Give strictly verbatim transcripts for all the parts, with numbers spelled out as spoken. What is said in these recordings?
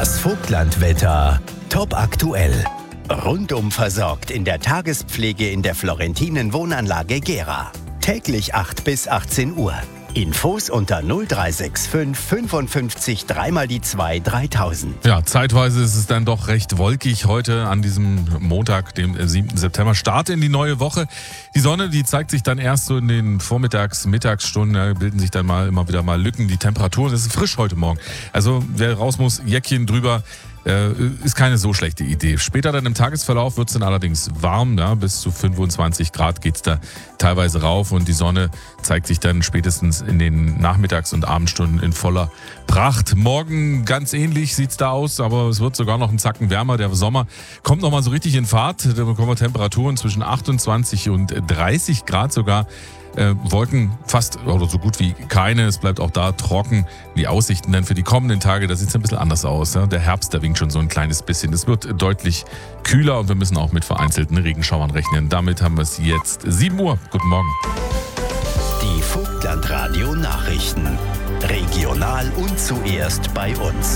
Das Vogtlandwetter. Top aktuell. Rundum versorgt in der Tagespflege in der Florentinen Wohnanlage Gera. Täglich acht bis achtzehn Uhr. Infos unter null drei sechs fünf fünfundfünfzig dreimal die zwei dreitausend. Ja, zeitweise ist es dann doch recht wolkig heute an diesem Montag, dem siebten September. Start in die neue Woche. Die Sonne, die zeigt sich dann erst so in den Vormittags-, Mittagsstunden. Da bilden sich dann mal immer wieder mal Lücken. Die Temperaturen, es ist frisch heute Morgen. Also wer raus muss, Jäckchen drüber. Äh, ist keine so schlechte Idee. Später dann im Tagesverlauf wird es dann allerdings warm, ja, bis zu fünfundzwanzig Grad geht es da teilweise rauf und die Sonne zeigt sich dann spätestens in den Nachmittags- und Abendstunden in voller Pracht. Morgen ganz ähnlich sieht es da aus, aber es wird sogar noch einen Zacken wärmer. Der Sommer kommt nochmal so richtig in Fahrt. Da bekommen wir Temperaturen zwischen achtundzwanzig und dreißig Grad sogar. Äh, Wolken fast oder so gut wie keine. Es bleibt auch da trocken. Die Aussichten dann für die kommenden Tage, da sieht es ein bisschen anders aus. Ja? Der Herbst, der winkt schon so ein kleines bisschen. Es wird deutlich kühler und wir müssen auch mit vereinzelten Regenschauern rechnen. Damit haben wir es jetzt sieben Uhr. Guten Morgen. Die Vogtlandradio Nachrichten. Regional und zuerst bei uns.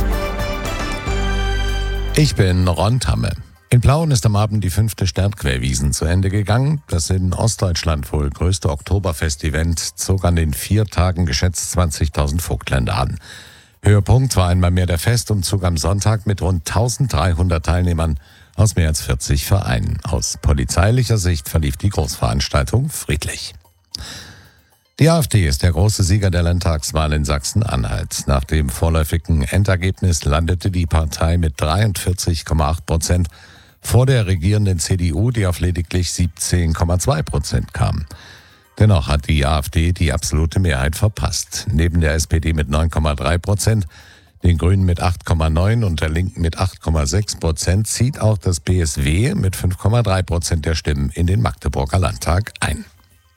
Ich bin Ron Tamme. In Plauen ist am Abend die fünfte Sternquerwiesen zu Ende gegangen. Das in Ostdeutschland wohl größte Oktoberfest-Event zog an den vier Tagen geschätzt zwanzigtausend Vogtländer an. Höhepunkt war einmal mehr der Festumzug am Sonntag mit rund eintausenddreihundert Teilnehmern aus mehr als vierzig Vereinen. Aus polizeilicher Sicht verlief die Großveranstaltung friedlich. Die AfD ist der große Sieger der Landtagswahl in Sachsen-Anhalt. Nach dem vorläufigen Endergebnis landete die Partei mit dreiundvierzig Komma acht Prozent vor der regierenden C D U, die auf lediglich siebzehn Komma zwei Prozent kam. Dennoch hat die AfD die absolute Mehrheit verpasst. Neben der S P D mit neun Komma drei Prozent, den Grünen mit acht Komma neun und der Linken mit acht Komma sechs Prozent zieht auch das B S W mit fünf Komma drei Prozent der Stimmen in den Magdeburger Landtag ein.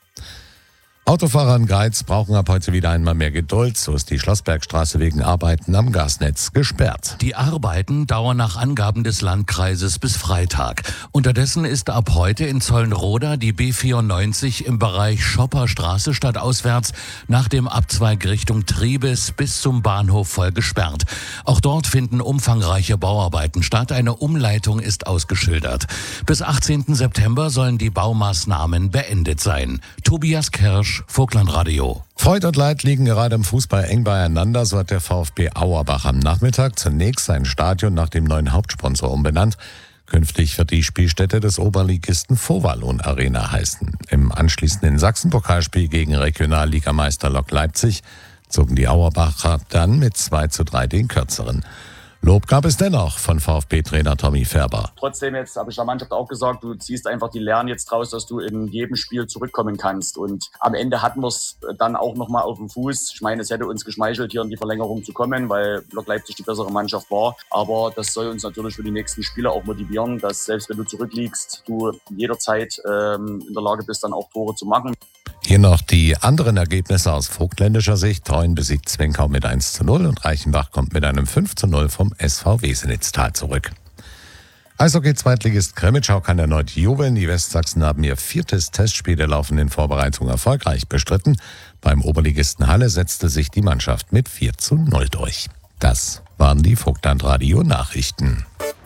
Autofahrer in Greiz brauchen ab heute wieder einmal mehr Geduld. So ist die Schlossbergstraße wegen Arbeiten am Gasnetz gesperrt. Die Arbeiten dauern nach Angaben des Landkreises bis Freitag. Unterdessen ist ab heute in Zollenroda die B vierundneunzig im Bereich Schopperstraße stadtauswärts nach dem Abzweig Richtung Triebes bis zum Bahnhof voll gesperrt. Auch dort finden umfangreiche Bauarbeiten statt. Eine Umleitung ist ausgeschildert. Bis achtzehnten September sollen die Baumaßnahmen beendet sein. Tobias Kirsch, Vogtlandradio. Freud und Leid liegen gerade im Fußball eng beieinander. So hat der VfB Auerbach am Nachmittag zunächst sein Stadion nach dem neuen Hauptsponsor umbenannt. Künftig wird die Spielstätte des Oberligisten Vovalon Arena heißen. Im anschließenden Sachsenpokalspiel gegen Regionalligameister Lok Leipzig zogen die Auerbacher dann mit zwei zu drei den kürzeren. Lob gab es dennoch von VfB-Trainer Tommy Färber. Trotzdem, jetzt habe ich der Mannschaft auch gesagt, du ziehst einfach die Lehren jetzt raus, dass du in jedem Spiel zurückkommen kannst. Und am Ende hatten wir es dann auch nochmal auf dem Fuß. Ich meine, es hätte uns geschmeichelt, hier in die Verlängerung zu kommen, weil Lok Leipzig die bessere Mannschaft war. Aber das soll uns natürlich für die nächsten Spiele auch motivieren, dass selbst wenn du zurückliegst, du jederzeit ähm, in der Lage bist, dann auch Tore zu machen. Hier noch die anderen Ergebnisse aus vogtländischer Sicht. Treuen besiegt Zwenkau mit eins zu null und Reichenbach kommt mit einem fünf zu null vom S V Wesenitztal zurück. Eishockey-Zweitligist Krimitschau kann erneut jubeln. Die Westsachsen haben ihr viertes Testspiel der laufenden Vorbereitung erfolgreich bestritten. Beim Oberligisten Halle setzte sich die Mannschaft mit vier zu null durch. Das waren die Vogtlandradio-Nachrichten.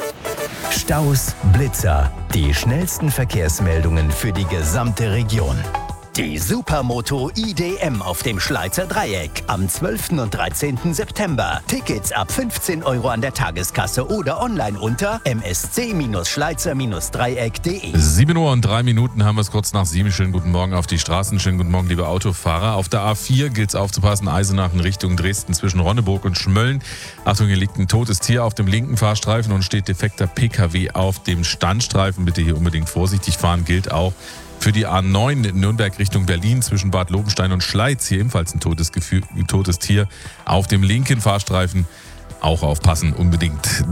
Staus, Blitzer, die schnellsten Verkehrsmeldungen für die gesamte Region. Die Supermoto I D M auf dem Schleizer Dreieck am zwölften und dreizehnten September. Tickets ab fünfzehn Euro an der Tageskasse oder online unter m s c schleizer dreieck punkt de. sieben Uhr und drei Minuten haben wir es kurz nach sieben. Schönen guten Morgen auf die Straßen. Schönen guten Morgen, liebe Autofahrer. Auf der A vier gilt es aufzupassen. Eisenach in Richtung Dresden zwischen Ronneburg und Schmölln. Achtung, hier liegt ein totes Tier auf dem linken Fahrstreifen und steht defekter P K W auf dem Standstreifen. Bitte hier unbedingt vorsichtig fahren. Gilt auch für die A neun in Nürnberg Richtung Berlin zwischen Bad Lobenstein und Schleiz. Hier ebenfalls ein totes, Gefühl, ein totes Tier auf dem linken Fahrstreifen. Auch aufpassen, unbedingt.